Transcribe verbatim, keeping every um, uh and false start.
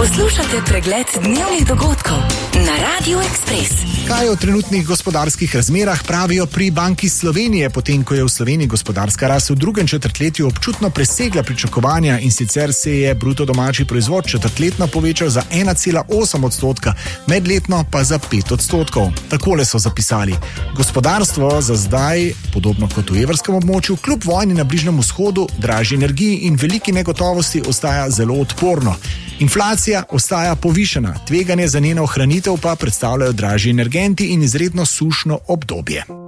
Poslušate pregled dnevnih dogodkov na Radio Ekspres. Kaj o trenutnih gospodarskih razmerah pravijo pri Banki Slovenije, potem ko je v Sloveniji gospodarska rast v drugem četrtletju občutno presegla pričakovanja in sicer se je bruto domači proizvod četrtletno povečal za ena cela osem odstotka, medletno pa za pet odstotkov. Takole so zapisali. Gospodarstvo za zdaj, podobno kot v evrskem območju, kljub vojni na Bližnjem vzhodu, dražji energiji in veliki negotovosti ostaja zelo odporno. Inflacija ostaja povišana, tveganje za njeno ohranitev pa predstavljajo dražji energenti in izredno sušno obdobje.